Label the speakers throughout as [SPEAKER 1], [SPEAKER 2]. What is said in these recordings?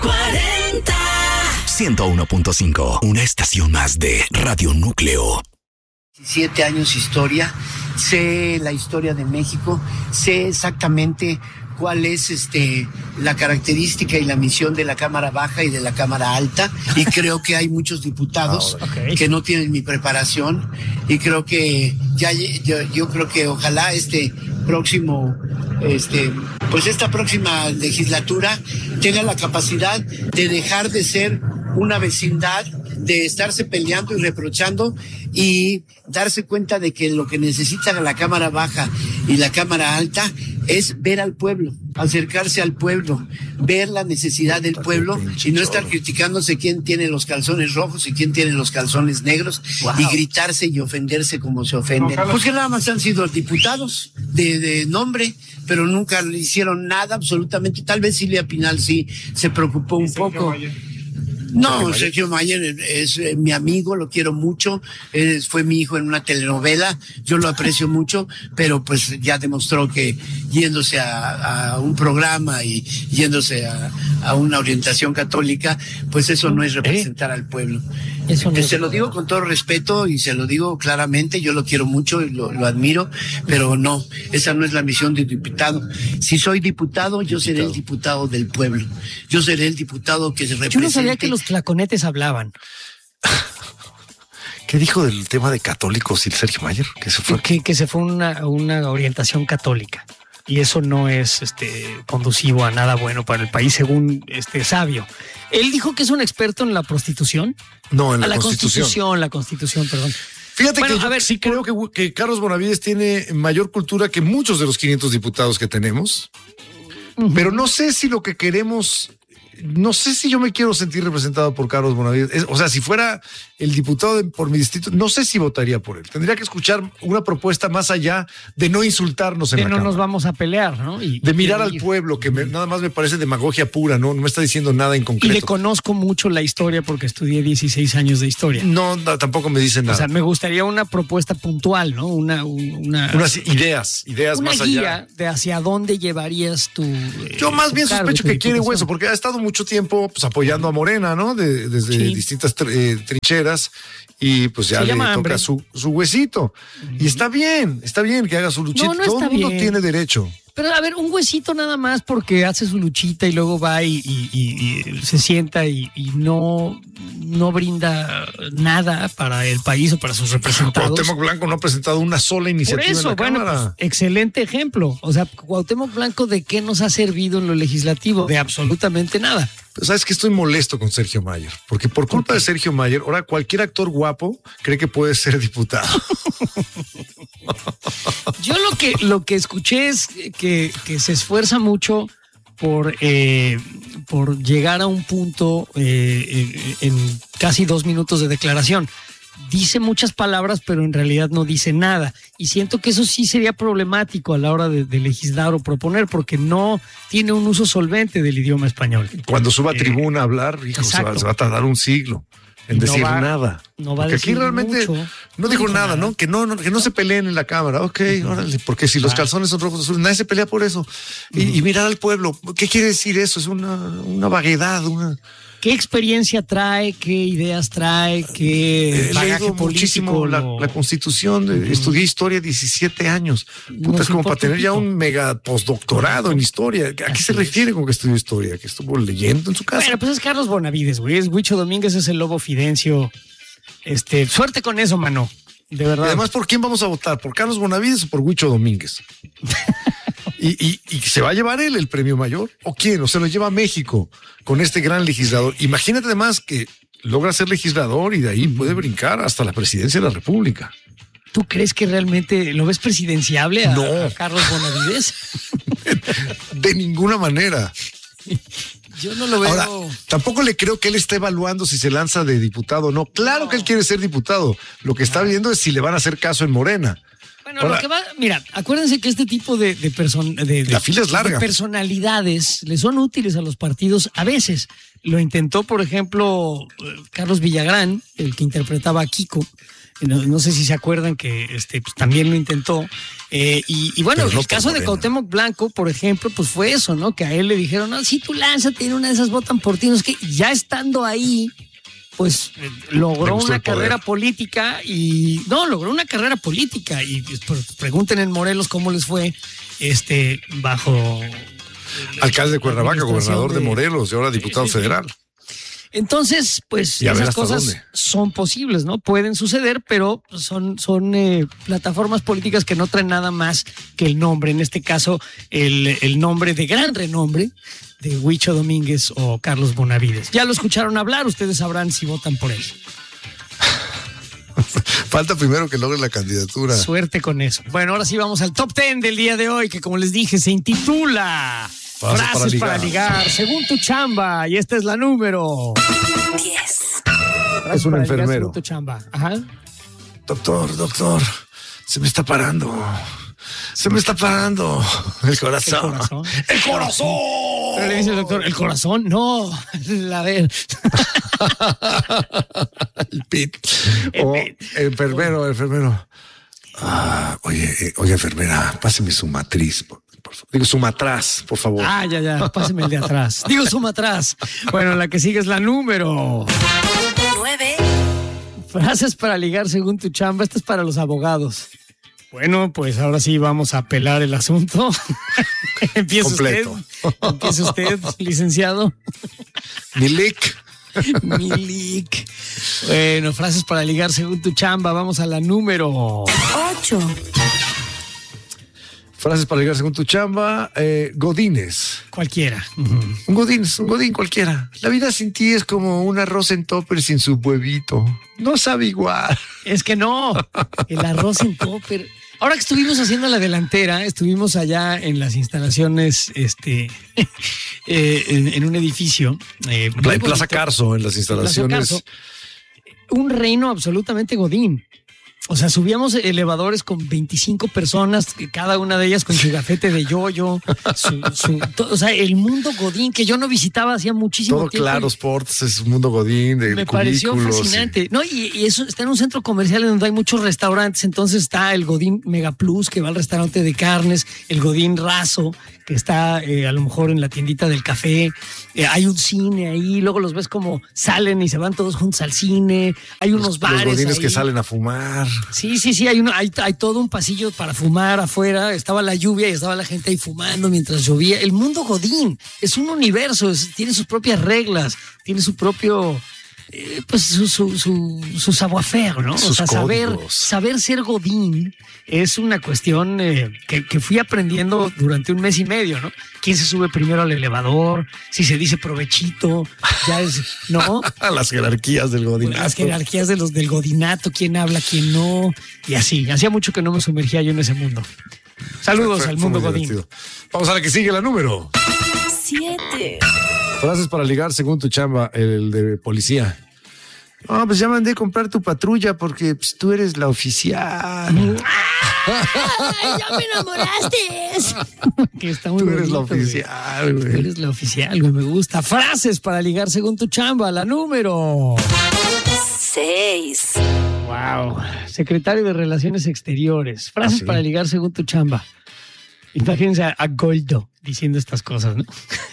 [SPEAKER 1] 40.
[SPEAKER 2] 101.5, una estación más de Radio Núcleo.
[SPEAKER 3] 17 años historia, sé la historia de México, sé exactamente cuál es la característica y la misión de la Cámara Baja y de la Cámara Alta, y creo que hay muchos diputados que no tienen mi preparación, y creo que yo creo que ojalá esta próxima legislatura tenga la capacidad de dejar de ser una vecindad, de estarse peleando y reprochando, y darse cuenta de que lo que necesitan la Cámara Baja y la Cámara Alta es ver al pueblo, acercarse al pueblo, ver la necesidad del pueblo y no estar criticándose quién tiene los calzones rojos y quién tiene los calzones negros, y gritarse y ofenderse como se ofenden. Porque nada más han sido diputados de nombre, pero nunca le hicieron nada absolutamente. Tal vez Silvia Pinal sí se preocupó un poco. No, Sergio Mayer es mi amigo, lo quiero mucho, fue mi hijo en una telenovela, yo lo aprecio mucho, pero pues ya demostró que yéndose a un programa y yéndose a una orientación católica, pues eso no es representar al pueblo. Eso no se lo digo con todo respeto y se lo digo claramente, yo lo quiero mucho y lo admiro, pero no, esa no es la misión de diputado. Si soy diputado, yo seré el diputado del pueblo, yo seré el diputado que se represente.
[SPEAKER 4] Yo no sabía que los tlaconetes hablaban.
[SPEAKER 5] ¿Qué dijo del tema de católicos y Sergio Mayer? Que se fue,
[SPEAKER 4] que se fue una orientación católica. Y eso no es conducivo a nada bueno para el país, según Sabio. Él dijo que es un experto en la prostitución.
[SPEAKER 5] No, en la Constitución.
[SPEAKER 4] La Constitución, perdón.
[SPEAKER 5] Fíjate que yo sí creo que Carlos Bonavides tiene mayor cultura que muchos de los 500 diputados que tenemos. Pero no sé si lo que queremos... No sé si yo me quiero sentir representado por Carlos Bonavides. O sea, si fuera el diputado por mi distrito, no sé si votaría por él. Tendría que escuchar una propuesta más allá de no insultarnos en la Cámara.
[SPEAKER 4] No nos vamos a pelear, ¿no?
[SPEAKER 5] De mirar al pueblo, que nada más me parece demagogia pura, ¿no? No me está diciendo nada en concreto.
[SPEAKER 4] Y le conozco mucho la historia porque estudié 16 años de historia.
[SPEAKER 5] No, tampoco me dicen nada.
[SPEAKER 4] O sea, me gustaría una propuesta puntual, ¿no?
[SPEAKER 5] Unas ideas más allá. Una
[SPEAKER 4] guía de hacia dónde llevarías tu...
[SPEAKER 5] Yo más bien sospecho que quiere hueso, porque ha estado mucho tiempo pues apoyando a Morena, ¿no? Desde distintas trincheras, y pues ya le toca su huesito. Y está bien que haga su luchita.
[SPEAKER 4] No
[SPEAKER 5] todo el mundo tiene derecho.
[SPEAKER 4] Pero a ver, un huesito nada más porque hace su luchita y luego va y se sienta y no brinda nada para el país o para sus representados.
[SPEAKER 5] Cuauhtémoc Blanco no ha presentado una sola iniciativa. Por eso, en la Cámara.
[SPEAKER 4] Pues, excelente ejemplo. O sea, Cuauhtémoc Blanco, ¿de qué nos ha servido en lo legislativo? De absolutamente nada.
[SPEAKER 5] Pero sabes que estoy molesto con Sergio Mayer, porque por culpa de Sergio Mayer, ahora cualquier actor guapo cree que puede ser diputado.
[SPEAKER 4] Yo lo que escuché es que se esfuerza mucho por llegar a un punto en casi 2 minutos de declaración. Dice muchas palabras, pero en realidad no dice nada. Y siento que eso sí sería problemático a la hora de legislar o proponer, porque no tiene un uso solvente del idioma español.
[SPEAKER 5] Cuando suba a tribuna a hablar, hijo, se va a tardar un siglo en decir nada.
[SPEAKER 4] No va a decir
[SPEAKER 5] aquí realmente
[SPEAKER 4] mucho,
[SPEAKER 5] no dijo nada, ¿no? Que no se peleen en la Cámara. Ok, órale, porque si los calzones son rojos azules, nadie se pelea por eso. Y mirar al pueblo, ¿qué quiere decir eso? Es una vaguedad,
[SPEAKER 4] ¿Qué experiencia trae? ¿Qué ideas trae? ¿Qué bagaje político?
[SPEAKER 5] La Constitución, estudié historia 17 años. Puta, es como para tener ya un mega postdoctorado en historia. ¿A qué se refiere con que estudió historia? ¿Que estuvo leyendo en su casa?
[SPEAKER 4] Bueno, pues es Carlos Bonavides, güey. Es Huicho Domínguez, es el lobo Fidencio. Suerte con eso, mano. De verdad.
[SPEAKER 5] Y además, ¿por quién vamos a votar? ¿Por Carlos Bonavides o por Huicho Domínguez? ¿Y se va a llevar él el premio mayor? ¿O quién? ¿O se lo lleva a México con este gran legislador? Imagínate además que logra ser legislador y de ahí puede brincar hasta la presidencia de la República.
[SPEAKER 4] ¿Tú crees que realmente lo ves presidenciable a Carlos Bonavides?
[SPEAKER 5] De ninguna manera.
[SPEAKER 4] Yo no lo veo.
[SPEAKER 5] Ahora, tampoco le creo que él esté evaluando si se lanza de diputado o no. Claro que él quiere ser diputado. Lo que está viendo es si le van a hacer caso en Morena.
[SPEAKER 4] Bueno, ahora, lo que va, mira, acuérdense que este tipo de
[SPEAKER 5] la fila es larga.
[SPEAKER 4] De personalidades le son útiles a los partidos a veces. Lo intentó, por ejemplo, Carlos Villagrán, el que interpretaba a Kiko, No sé si se acuerdan que pues, también lo intentó. Y bueno,
[SPEAKER 5] Pero no
[SPEAKER 4] el caso de Cuauhtémoc Blanco, por ejemplo, pues fue eso, ¿no? Que a él le dijeron, no, si tú lánzate, en una de esas votan por ti. No, es que ya estando ahí, pues logró una carrera política logró una carrera política y pues, pregunten en Morelos cómo les fue bajo
[SPEAKER 5] alcalde de Cuernavaca, gobernador de Morelos y ahora diputado federal.
[SPEAKER 4] Entonces, pues esas cosas son posibles, ¿no? Pueden suceder, pero son plataformas políticas que no traen nada más que el nombre. En este caso, el nombre de gran renombre de Huicho Domínguez o Carlos Bonavides. Ya lo escucharon hablar, ustedes sabrán si votan por él.
[SPEAKER 5] Falta primero que logre la candidatura.
[SPEAKER 4] Suerte con eso. Bueno, ahora sí vamos al top 10 del día de hoy, que como les dije, se intitula Frases para ligar, según tu chamba. Y esta es la número 10.
[SPEAKER 5] Es un enfermero.
[SPEAKER 4] Según tu chamba. Ajá.
[SPEAKER 5] Doctor, se me está parando. Se me está parando el corazón. ¡El corazón!
[SPEAKER 4] Pero le dice el doctor, ¿el corazón? No, a ver.
[SPEAKER 5] El pit. Enfermero. Oye, enfermera, páseme su matriz, por favor. Digo, su matraz, por favor.
[SPEAKER 4] Ya, páseme el de atrás. Digo, su matraz. Bueno, la que sigue es la número 9. Frases para ligar según tu chamba. Esta es para los abogados. Bueno, pues ahora sí vamos a pelar el asunto. Empieza usted, licenciado.
[SPEAKER 5] Milik.
[SPEAKER 4] Bueno, frases para ligar según tu chamba. Vamos a la número 8.
[SPEAKER 5] Frases para ligar según tu chamba. Godines.
[SPEAKER 4] Cualquiera.
[SPEAKER 5] Un godín cualquiera. La vida sin ti es como un arroz en topper sin su huevito. No sabe igual.
[SPEAKER 4] Es que no. El arroz en topper. Ahora que estuvimos haciendo la delantera, estuvimos allá en las instalaciones, en un edificio.
[SPEAKER 5] En Plaza Carso, en las instalaciones.
[SPEAKER 4] Plaza Carso, un reino absolutamente godín. O sea, subíamos elevadores con 25 personas, cada una de ellas con su gafete de yoyo, o sea, el mundo godín que yo no visitaba hacía muchísimo tiempo.
[SPEAKER 5] Todo Claro Sports es un mundo godín de
[SPEAKER 4] me pareció fascinante. No, y eso está en un centro comercial en donde hay muchos restaurantes, entonces está el godín Mega Plus que va al restaurante de carnes, el godín raso que está a lo mejor en la tiendita del café, hay un cine ahí, luego los ves como salen y se van todos juntos al cine, hay unos bares.
[SPEAKER 5] Los godines
[SPEAKER 4] ahí
[SPEAKER 5] que salen a fumar.
[SPEAKER 4] Sí, hay todo un pasillo para fumar afuera, estaba la lluvia y estaba la gente ahí fumando mientras llovía. El mundo godín es un universo, tiene sus propias reglas, tiene su propio, pues su savoir-faire, ¿no?
[SPEAKER 5] Sus
[SPEAKER 4] saber ser godín es una cuestión que fui aprendiendo durante un mes y medio, ¿no? ¿Quién se sube primero al elevador? Si se dice provechito, ya es, ¿no?
[SPEAKER 5] Las jerarquías del godinato.
[SPEAKER 4] Las jerarquías del godinato, quién habla, quién no, y así. Hacía mucho que no me sumergía yo en ese mundo. Saludos al mundo godín. Divertido.
[SPEAKER 5] Vamos a la que sigue, la número
[SPEAKER 1] 7.
[SPEAKER 5] Frases para ligar según tu chamba, el de policía. Pues ya mandé a comprar tu patrulla porque pues, tú eres la oficial.
[SPEAKER 1] ¡Ya me enamoraste!
[SPEAKER 4] Que está muy
[SPEAKER 5] Tú eres
[SPEAKER 4] bonito,
[SPEAKER 5] la oficial, güey.
[SPEAKER 4] Tú eres la oficial, güey. Me gusta. Frases para ligar según tu chamba, la número
[SPEAKER 1] 6.
[SPEAKER 4] Wow. Secretario de Relaciones Exteriores. Frases para ligar según tu chamba. Imagínense a Goldo diciendo estas cosas, ¿no?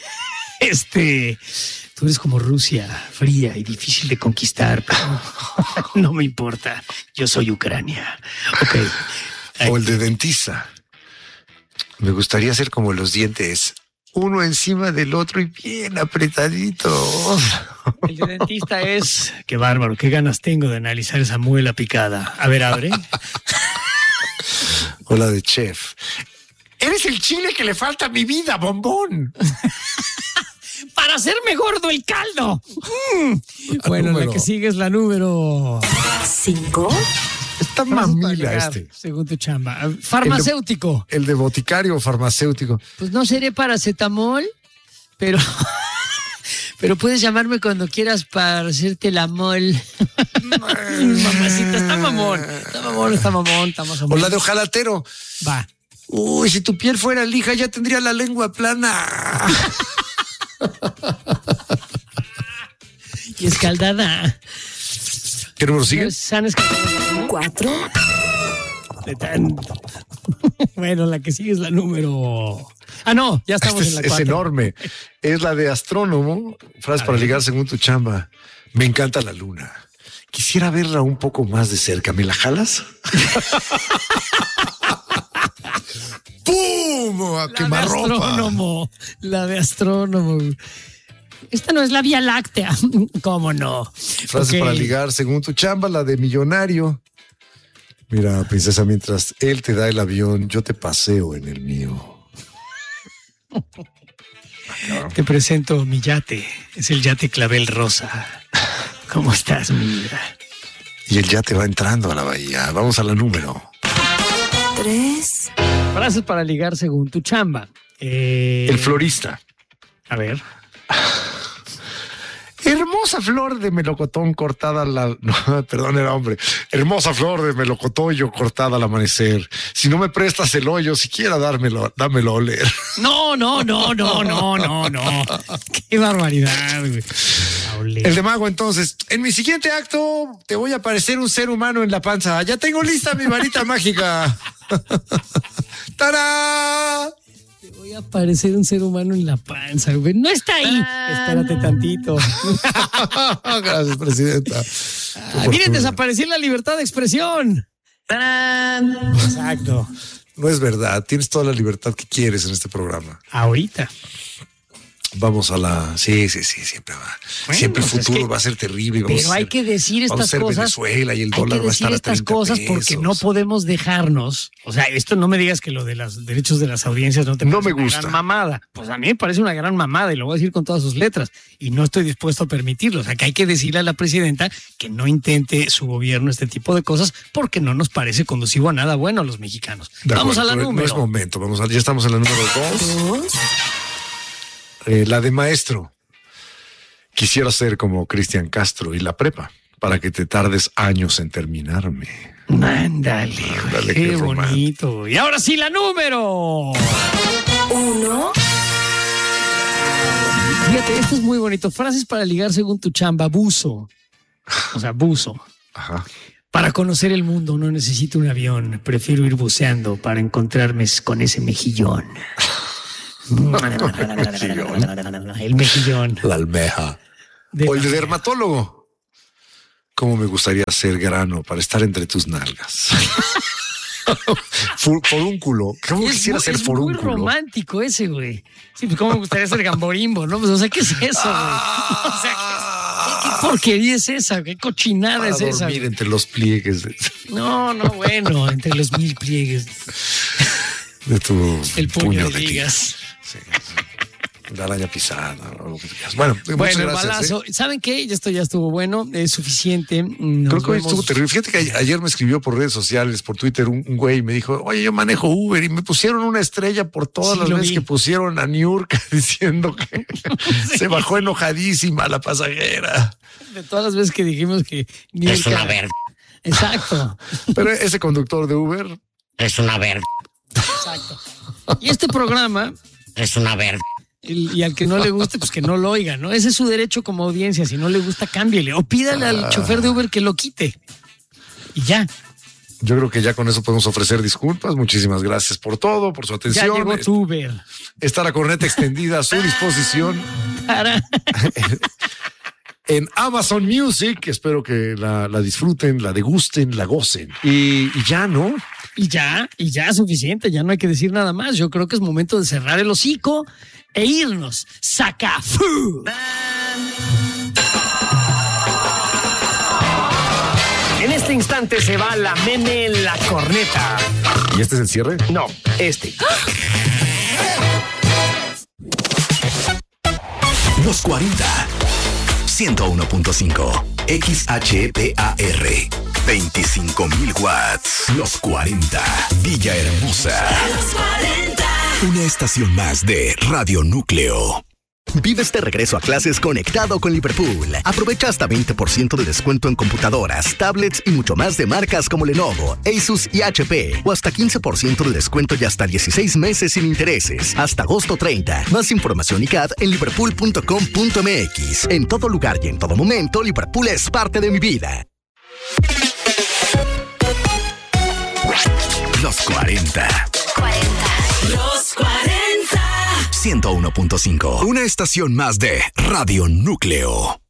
[SPEAKER 4] Tú eres como Rusia, fría y difícil de conquistar, pero no me importa. Yo soy Ucrania. Ok.
[SPEAKER 5] O el de dentista. Me gustaría ser como los dientes, uno encima del otro y bien apretadito.
[SPEAKER 4] El de dentista es, qué bárbaro, qué ganas tengo de analizar esa muela picada. A ver, abre.
[SPEAKER 5] O la de chef. Eres el chile que le falta a mi vida, bombón.
[SPEAKER 4] Para hacerme gordo el caldo. Bueno, la que sigue es la número
[SPEAKER 1] 5.
[SPEAKER 5] Está mamila
[SPEAKER 4] según tu chamba. Farmacéutico.
[SPEAKER 5] El de boticario o farmacéutico.
[SPEAKER 4] Pues no seré paracetamol, pero puedes llamarme cuando quieras para hacerte la mol. Mamacita, está mamón. Está mamón.
[SPEAKER 5] O la de ojalatero.
[SPEAKER 4] Va.
[SPEAKER 5] Uy, si tu piel fuera lija ya tendría la lengua plana.
[SPEAKER 4] Y escaldada.
[SPEAKER 5] ¿Qué número sigue?
[SPEAKER 1] ¿4? 4.
[SPEAKER 4] Bueno, la que sigue es la número... no, ya estamos en la 4.
[SPEAKER 5] Es enorme. Es la de astrónomo. Frase para ligar según tu chamba. Me encanta la luna. Quisiera verla un poco más de cerca. ¿Me la jalas? ¡Pum! ¡A quemarropa!
[SPEAKER 4] La de astrónomo. Esta no es la Vía Láctea. ¿Cómo no?
[SPEAKER 5] Frase para ligar según tu chamba, la de millonario. Mira, princesa, mientras él te da el avión, yo te paseo en el mío.
[SPEAKER 4] Te presento mi yate. Es el yate Clavel Rosa. ¿Cómo estás, mi vida?
[SPEAKER 5] Y el yate va entrando a la bahía. Vamos a la número
[SPEAKER 1] 3.
[SPEAKER 4] Frases para ligar según tu chamba.
[SPEAKER 5] El florista.
[SPEAKER 4] A ver.
[SPEAKER 5] Hermosa flor de melocotón cortada no, perdón, era hombre. Hermosa flor de melocotoyo cortada al amanecer. Si no me prestas el hoyo, siquiera dámelo a oler.
[SPEAKER 4] No. Qué barbaridad, güey.
[SPEAKER 5] El de mago, entonces. En mi siguiente acto te voy a parecer un ser humano en la panza. Ya tengo lista mi varita mágica. ¡Tarán!
[SPEAKER 4] Voy a parecer un ser humano en la panza, güey. No está ahí. Espérate tantito.
[SPEAKER 5] Gracias, presidenta.
[SPEAKER 4] Miren, desapareció la libertad de expresión. ¡Tarán! Exacto.
[SPEAKER 5] No es verdad. Tienes toda la libertad que quieres en este programa.
[SPEAKER 4] Ahorita.
[SPEAKER 5] Vamos a la... Sí, siempre va. Bueno, siempre el futuro va a ser terrible.
[SPEAKER 4] Pero hay que decir estas cosas.
[SPEAKER 5] Venezuela y el dólar va a estar a 30
[SPEAKER 4] estas cosas
[SPEAKER 5] pesos.
[SPEAKER 4] Porque no podemos dejarnos. O sea, esto no me digas que lo de los derechos de las audiencias no te parece
[SPEAKER 5] me gusta.
[SPEAKER 4] Una gran mamada. Pues a mí me parece una gran mamada y lo voy a decir con todas sus letras. Y no estoy dispuesto a permitirlo. O sea, que hay que decirle a la presidenta que no intente su gobierno este tipo de cosas porque no nos parece conducivo a nada bueno a los mexicanos. Vamos a la número.
[SPEAKER 5] No es momento. Ya estamos en la número 2. La de maestro. Quisiera ser como Cristian Castro y la prepa para que te tardes años en terminarme.
[SPEAKER 4] Ándale, qué bonito. Y ahora sí, la número
[SPEAKER 1] 1.
[SPEAKER 4] Fíjate, esto es muy bonito. Frases para ligar según tu chamba. Buzo. O sea, buzo.
[SPEAKER 5] Ajá.
[SPEAKER 4] Para conocer el mundo no necesito un avión. Prefiero ir buceando para encontrarme con ese mejillón. El mejillón.
[SPEAKER 5] La almeja. O el de dermatólogo. ¿Cómo me gustaría ser grano para estar entre tus nalgas? Forúnculo. ¿Cómo quisiera ser forúnculo?
[SPEAKER 4] Es muy romántico ese, güey. Sí, pues cómo me gustaría ser gamborimbo, ¿no? Pues, o sea, ¿qué es eso, güey? O sea, ¿qué porquería es esa? ¿Qué cochinada
[SPEAKER 5] para
[SPEAKER 4] es esa?
[SPEAKER 5] Dormir entre los pliegues.
[SPEAKER 4] No, bueno, entre los 1000 pliegues.
[SPEAKER 5] De tu
[SPEAKER 4] el puño de ligas.
[SPEAKER 5] Sí. La araña pisada o lo que quieras. Bueno,
[SPEAKER 4] el
[SPEAKER 5] gracias,
[SPEAKER 4] balazo. ¿Saben qué? Esto ya estuvo bueno, es suficiente.
[SPEAKER 5] Creo que hoy estuvo terrible. Fíjate que ayer me escribió por redes sociales, por Twitter, un güey y me dijo, oye, yo manejo Uber y me pusieron una estrella por todas las veces que pusieron a Niurka diciendo que se bajó enojadísima la pasajera.
[SPEAKER 4] De todas las veces que dijimos que Niurka...
[SPEAKER 6] Es una verga.
[SPEAKER 4] Exacto.
[SPEAKER 5] Pero ese conductor de Uber...
[SPEAKER 6] Es una verga.
[SPEAKER 4] Exacto. Y este programa...
[SPEAKER 6] Es una verga.
[SPEAKER 4] Y al que no le guste, pues que no lo oiga, ¿no? Ese es su derecho como audiencia. Si no le gusta, cámbiele. O pídale al chofer de Uber que lo quite. Y ya.
[SPEAKER 5] Yo creo que ya con eso podemos ofrecer disculpas. Muchísimas gracias por todo, por su atención.
[SPEAKER 4] Ya llegó tu Uber.
[SPEAKER 5] Está la corneta extendida a su disposición. En Amazon Music. Espero que la disfruten, la degusten, la gocen. Y ya, ¿no?
[SPEAKER 4] Y ya suficiente, ya no hay que decir nada más. Yo creo que es momento de cerrar el hocico e irnos. ¡Saca! ¡Fu! En este instante se va la meme en la corneta.
[SPEAKER 5] ¿Y este es el cierre?
[SPEAKER 4] No, este.
[SPEAKER 2] Los 40. 101.5. XHPAR. 25,000 watts. Los 40. Villahermosa.
[SPEAKER 1] Los 40.
[SPEAKER 2] Una estación más de Radio Núcleo.
[SPEAKER 7] Vive este regreso a clases conectado con Liverpool. Aprovecha hasta 20% de descuento en computadoras, tablets y mucho más de marcas como Lenovo, Asus y HP. O hasta 15% de descuento y hasta 16 meses sin intereses. Hasta agosto 30. Más información y CAD en liverpool.com.mx. En todo lugar y en todo momento, Liverpool es parte de mi vida.
[SPEAKER 2] Los 40.
[SPEAKER 1] Los 40.
[SPEAKER 2] 101.5. Una estación más de Radio Núcleo.